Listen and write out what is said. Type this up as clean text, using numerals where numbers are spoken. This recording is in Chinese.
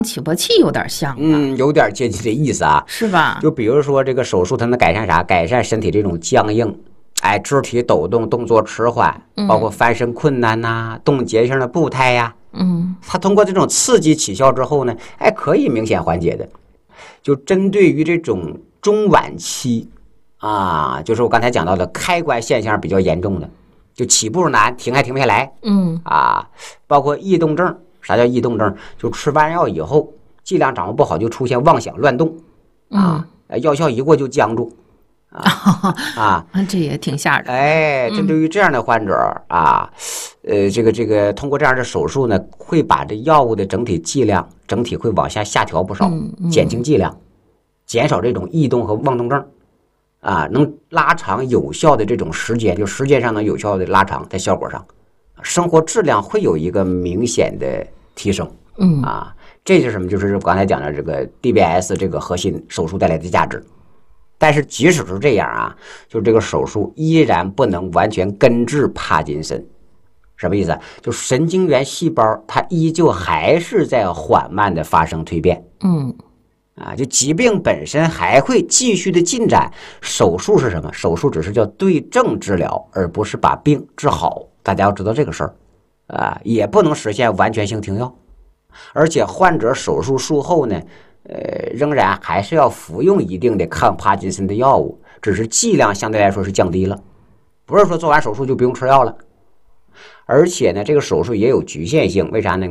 起搏器有点像， 有点接近这意思啊， 是吧？ 就比如说这个手术，它能改善啥？改善身体这种僵硬，肢体抖动、动作迟缓，包括翻身困难呐、冻结性的步态呀。它通过这种刺激起效之后呢，可以明显缓解的。就针对于这种中晚期就是我刚才讲到的开关现象比较严重的，就起步难，停还停不下来。包括易动症。啥叫易动症？就吃完药以后，剂量掌握不好，就出现妄想乱动药效一过就僵住这也挺吓人。 针对于这样的患者这个通过这样的手术呢，会把这药物的整体剂量整体会往下调不少，减轻剂量，减少这种易动和妄动症能拉长有效的这种时间，就时间上能有效的拉长，在效果上，生活质量会有一个明显的提升。这就是什么？就是我刚才讲的这个 DBS 这个核心手术带来的价值。但是即使是这样就这个手术依然不能完全根治帕金森。什么意思？就神经元细胞它依旧还是在缓慢的发生蜕变。就疾病本身还会继续的进展。手术是什么？手术只是叫对症治疗，而不是把病治好。大家要知道这个事儿也不能实现完全性停药。而且患者手术术后呢，仍然还是要服用一定的抗帕金森的药物，只是剂量相对来说是降低了，不是说做完手术就不用吃药了。而且呢，这个手术也有局限性，为啥呢？